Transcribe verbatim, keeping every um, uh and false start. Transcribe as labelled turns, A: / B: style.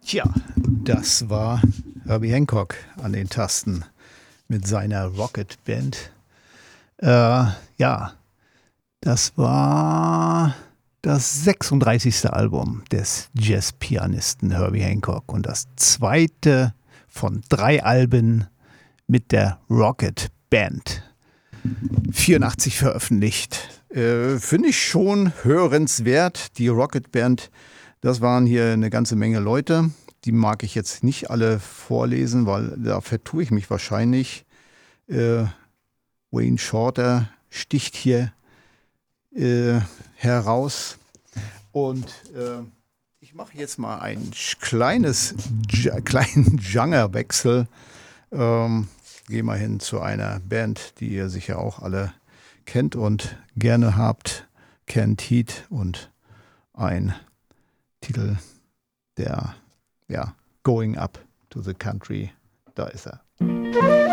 A: Tja, das war Herbie Hancock an den Tasten mit seiner Rocket Band. Äh, ja, das war das sechsunddreißigste Album des Jazzpianisten Herbie Hancock und das zweite von drei Alben mit der Rocket Band. vierundachtzig veröffentlicht. Äh, Finde ich schon hörenswert. Die Rocket Band, das waren hier eine ganze Menge Leute. Die mag ich jetzt nicht alle vorlesen, weil da vertue ich mich wahrscheinlich. Äh, Wayne Shorter sticht hier äh, heraus. Und äh, ich mache jetzt mal ein kleines, kleinen Genrewechsel. Ähm, Gehe mal hin zu einer Band, die ihr sicher auch alle kennt und gerne habt. Canned Heat und ein Titel, der, ja, Going Up to the Country. Da ist er.